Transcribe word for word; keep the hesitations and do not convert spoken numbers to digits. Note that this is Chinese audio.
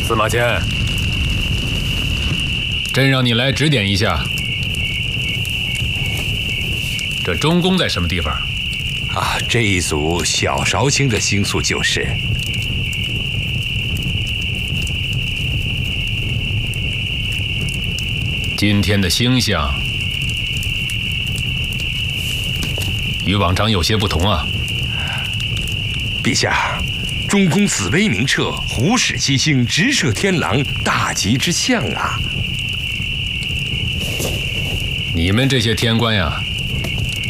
司马迁，朕让你来指点一下，这中宫在什么地方？ 啊，这一组小韶星的星宿就是。 今天的星象与往常有些不同啊。 陛下，中宫紫微明彻，虎始七星直射天狼，大吉之象啊！ 你们这些天官呀，